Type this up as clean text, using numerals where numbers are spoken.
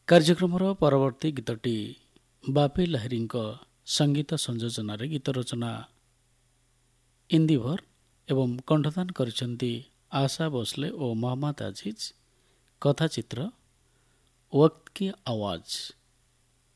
କାର୍ଯ୍ୟକ୍ରମର ପରବର୍ତ୍ତୀ ଗୀତଟି ବାପି ଲାହିରୀଙ୍କ ସଙ୍ଗୀତ ସଂଯୋଜନାରେ ଗୀତ ରଚନା ଇନ୍ଦିଭର ଏବଂ କଣ୍ଠଦାନ କରିଛନ୍ତି ଆଶା ଭୋସଲେ ଓ ମହମ୍ମଦ আজিଜ। କଥାଚିତ୍ର ୱକ୍ତ କି ଆୱାଜ।